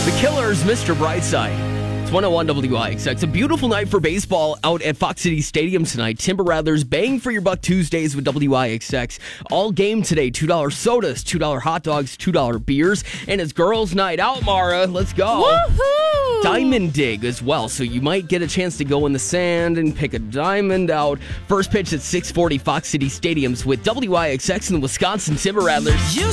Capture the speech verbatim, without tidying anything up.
The Killers, Mister Brightside. It's one oh one W I X X. A beautiful night for baseball out at Fox City Stadium tonight. Timber Rattlers bang for your buck Tuesdays with W I X X. All game today, two dollar sodas, two dollar hot dogs, two dollar beers. And it's girls' night out, Mara. Let's go. Woohoo! Diamond dig as well, so you might get a chance to go in the sand and pick a diamond out. First pitch at six forty Fox City Stadiums with W I X X and the Wisconsin Timber Rattlers. You